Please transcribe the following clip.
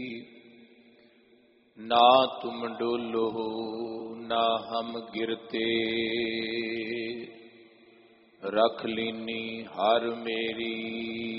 ना तुम डोलो ना हम गिरते, रख लीनी हर मेरी